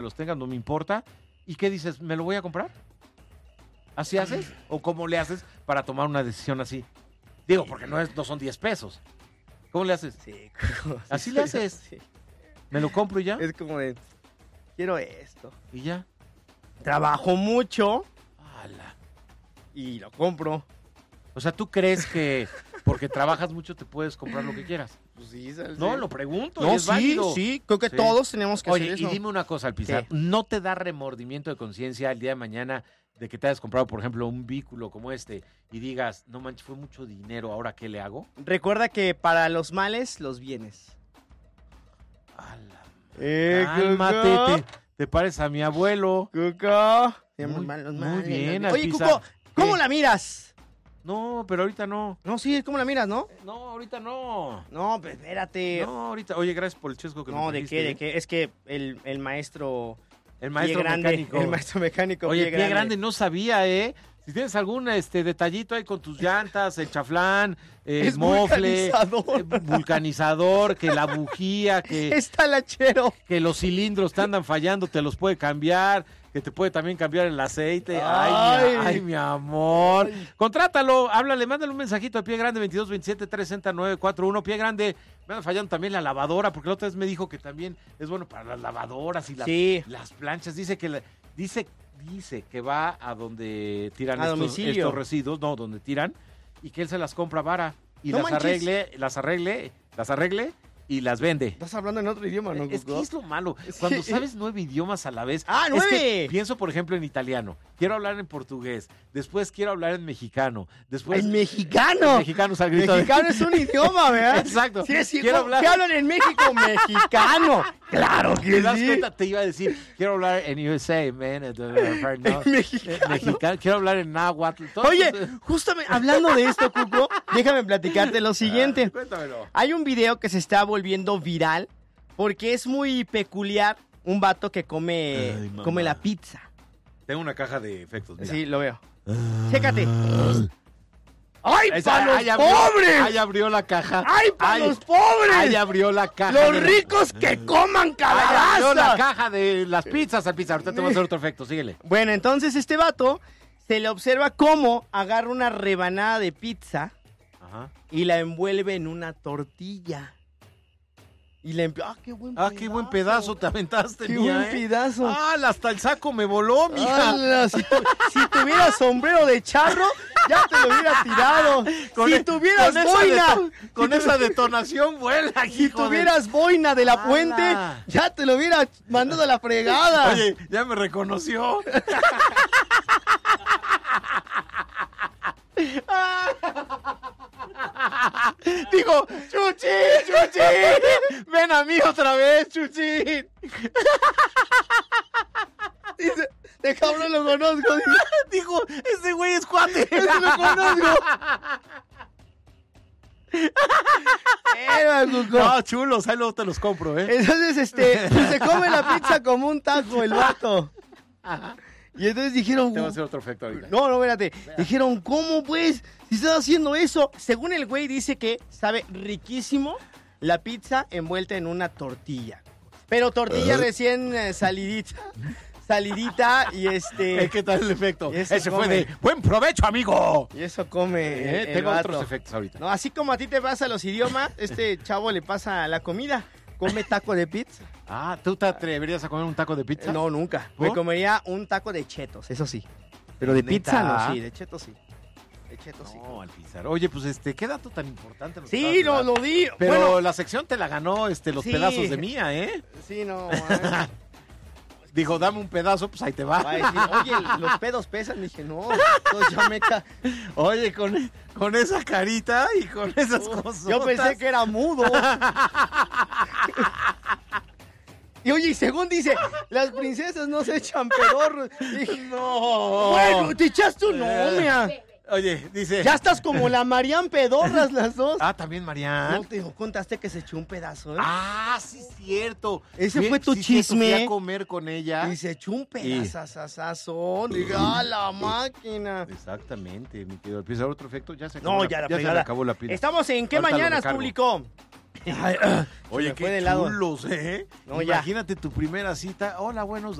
los tengas, no me importa. ¿Y qué dices? ¿Me lo voy a comprar? ¿Así haces? ¿O cómo le haces para tomar una decisión así? Digo, porque no son 10 pesos. ¿Cómo le haces? Sí. ¿Así le haces? Sí. ¿Me lo compro y ya? Es como de, quiero esto. ¿Y ya? Trabajo mucho ¡Hala! y lo compro. O sea, ¿tú crees que porque trabajas mucho te puedes comprar lo que quieras? Pues sí, No, lo pregunto. No, y es válido. sí, creo que Sí. todos tenemos que Oye, hacer y eso. dime una cosa, Alpizar. ¿Qué? ¿No te da remordimiento de conciencia el día de mañana de que te hayas comprado, por ejemplo, un vehículo como este y digas, no manches, fue mucho dinero, ¿ahora qué le hago? Recuerda que para los males, los bienes. Cálmate, te pares a mi abuelo. Cuco. Muy bien, Oye, Alpizar. Cuco, ¿cómo ¿Qué? la miras? No, pero ahorita no. No, sí, ¿cómo la miras, no? No, ahorita no. No, pues espérate. No, ahorita. Oye, gracias por el chesco que me No, ¿de trajiste, qué? ¿De qué? Es que el maestro... El maestro Pie grande, mecánico. El maestro mecánico. Oye, Pie grande, no sabía, ¿eh? Si tienes algún detallito ahí con tus llantas, el chaflán, el Es mofle, vulcanizador. vulcanizador, que la bujía, que Es talachero. los cilindros te andan fallando, te los puede cambiar, que te puede también cambiar el aceite. Ay, mi amor. Contrátalo, háblale, mándale un mensajito a Pie Grande 2227-36941. Pie Grande, me anda fallando también la lavadora, porque la otra vez me dijo que también es bueno para las lavadoras y Sí. las planchas. Dice que dice que va a donde tiran A estos domicilio. residuos, no, donde tiran, y que él se las compra vara y No las arregle y las vende. Estás hablando en otro idioma, ¿no, Es Cuco? que es lo malo. Es Cuando que- sabes 9 idiomas a la vez. ¡Ah, es que 9! pienso, por ejemplo, en italiano. Quiero hablar en portugués. Después quiero hablar en mexicano. Después. ¡Ay, mexicano! Mexicanos al grito de- Mexicano es un idioma, ¿verdad? Exacto. Sí, sí. Quiero ¿Cómo- hablar- ¿Qué hablan en México? Mexicano. Claro ¿Te que das sí. cuenta? Te iba a decir, quiero hablar en USA, man. Mexicano. Mexicano. Quiero hablar en náhuatl. todo Oye, eso. justamente hablando de esto, Cuco, déjame platicarte lo siguiente. Cuéntamelo. Hay un video que se está volviendo viral porque es muy peculiar un vato que Ay, mamá. come la pizza. Tengo una caja de efectos. Mira. Sí, lo veo. Chécate. ¡Ay, Esa- para los ahí abrió- pobres! Ahí abrió la caja. ¡Ay, para Ahí- los pobres! Ahí abrió la caja. ¡Los de la- ricos que coman Ahí abrió la calabaza! caja de las pizzas al pizza. Ahorita te voy a hacer otro efecto. Síguele. Bueno, entonces este vato se le observa cómo agarra una rebanada de pizza Ajá. y la envuelve en una tortilla. Y le ¡Ah, qué buen pedazo! Qué buen pedazo te aventaste, ¡Qué mía, buen pedazo! hasta el saco me voló, mija. ¡Hala! Si tuviera sombrero de charro, ya te lo hubiera tirado. Si tuvieras boina, con esa detonación vuela, si hijo de- tuvieras boina de la ¡Hala! puente, ya te lo hubiera mandado a la fregada. Oye, ya me reconoció. Digo, Chuchín, ven a mí otra vez, Chuchín. Dice, de cabrón lo conozco. Dice, Digo, ese güey es cuate. ese lo conozco. Cuco. No, chulos, ahí luego te los compro, ¿eh? Entonces, pues se come la pizza como un taco el vato. Y entonces dijeron, Te voy a hacer otro efecto ahorita. no, espérate. Dijeron, ¿cómo pues? Si estás haciendo eso. Según el güey dice que sabe riquísimo la pizza envuelta en una tortilla. Pero tortilla recién salidita y ¿Qué tal el efecto? Y eso Ese fue come. de buen provecho, amigo. Y eso come el Tengo vato. otros efectos ahorita. No, así como a ti te pasa los idiomas, este chavo le pasa la comida. Come taco de pizza. ¿Tú te atreverías a comer un taco de pizza? No, nunca. ¿Por? Me comería un taco de chetos, eso sí. Pero de ¿Neta? pizza no, sí, de chetos sí. De chetos sí. No, Alpizar. Oye, pues qué dato tan importante. nos Sí, acabas de dar. lo di. Pero Bueno, la sección te la ganó los Sí. pedazos de mía, ¿eh? sí, no. Dijo, dame un pedazo, pues ahí te va. Va a decir, oye, los pedos pesan. Dije, no, entonces ya me Oye, con esa carita y con esas cosas. Yo pensé que era mudo. Y oye, y según dice, las princesas no se echan pedorros. Dije, No. bueno, te echaste un mira. Oye, dice. Ya estás como la Marian Pedorras las dos. También Marian. No te contaste que se echó un pedazo, ¿eh? Sí, cierto. Ese fue tu cierto, chisme. Fui a comer con ella. Y se echó un pedazazazazón. Dije, ¡ah, la máquina! Exactamente, mi querido. ¿Empieza otro efecto? Ya se acabó. No, ya la se le pegada. acabó la pila. Estamos en ¿Qué Ahorita lo mañanas recargo. publicó? Oye, me fue qué de lado. chulos, ¿eh? No, ya. Imagínate tu primera cita. Hola, buenos.